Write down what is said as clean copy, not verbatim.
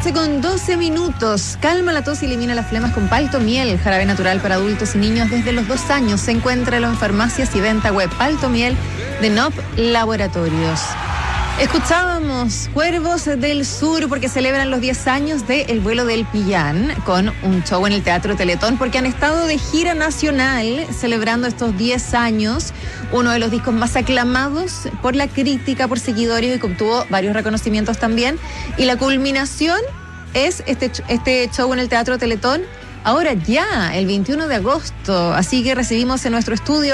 8:12. Calma la tos y elimina las flemas con Paltomiel, jarabe natural para adultos y niños desde los 2 años. Se encuentra en farmacias y venta web. Paltomiel de NOP Laboratorios. Escuchábamos Cuervos del Sur porque celebran los 10 años de El Vuelo del Pillán con un show en el Teatro Teletón porque han estado de gira nacional celebrando estos 10 años. Uno de los discos más aclamados por la crítica, por seguidores y que obtuvo varios reconocimientos también. Y la culminación es este show en el Teatro Teletón ahora ya, el 21 de agosto. Así que recibimos en nuestro estudio